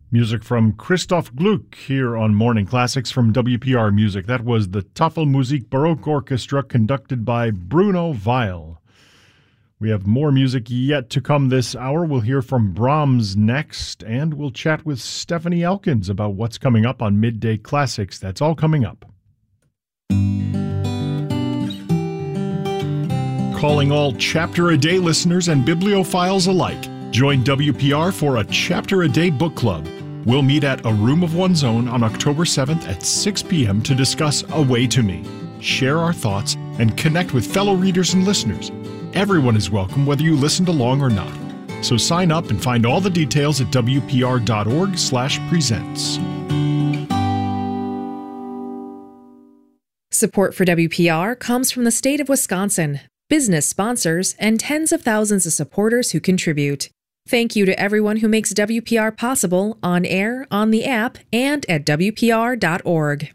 Music from Christoph Gluck here on Morning Classics from WPR Music. That was the Tafelmusik Baroque Orchestra conducted by Bruno Weil. We have more music yet to come this hour. We'll hear from Brahms next, and we'll chat with Stephanie Elkins about what's coming up on Midday Classics. That's all coming up. Calling all Chapter a Day listeners and bibliophiles alike. Join WPR for a Chapter a Day book club. We'll meet at A Room of One's Own on October 7th at 6 p.m. to discuss A Way to Me, share our thoughts, and connect with fellow readers and listeners. Everyone is welcome, whether you listened along or not. So sign up and find all the details at wpr.org/presents. Support for WPR comes from the state of Wisconsin, business sponsors, and tens of thousands of supporters who contribute. Thank you to everyone who makes WPR possible on air, on the app, and at WPR.org.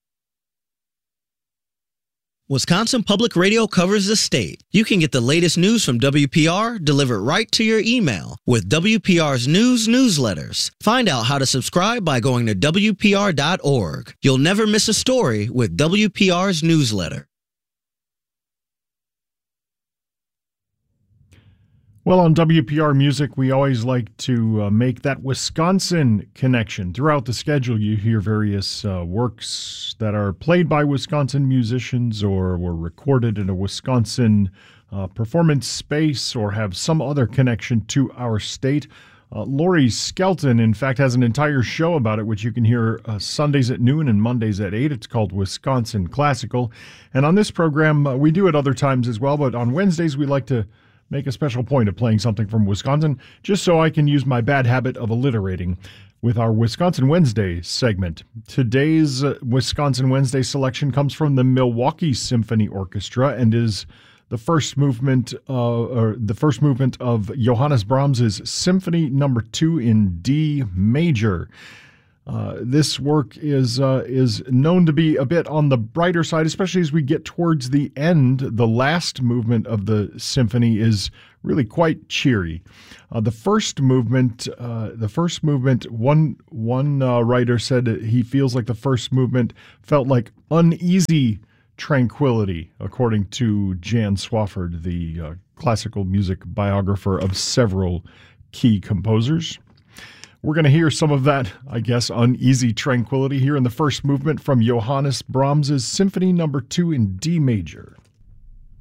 Wisconsin Public Radio covers the state. You can get the latest news from WPR delivered right to your email with WPR's news newsletters. Find out how to subscribe by going to WPR.org. You'll never miss a story with WPR's newsletter. Well, on WPR Music, we always like to make that Wisconsin connection. Throughout the schedule, you hear various works that are played by Wisconsin musicians or were recorded in a Wisconsin performance space or have some other connection to our state. Lori Skelton, in fact, has an entire show about it, which you can hear Sundays at noon and Mondays at 8. It's called Wisconsin Classical. And on this program, we do it other times as well, but on Wednesdays, we like to make a special point of playing something from Wisconsin, just so I can use my bad habit of alliterating with our Wisconsin Wednesday segment. Today's Wisconsin Wednesday selection comes from the Milwaukee Symphony Orchestra and is the first movement of Johannes Brahms's Symphony No. 2 in D major. This work is known to be a bit on the brighter side, especially as we get towards the end. The last movement of the symphony is really quite cheery. The first movement, one writer said he feels like the first movement felt like uneasy tranquility, according to Jan Swafford, the classical music biographer of several key composers. We're going to hear some of that, I guess, uneasy tranquility here in the first movement from Johannes Brahms's Symphony No. 2 in D major.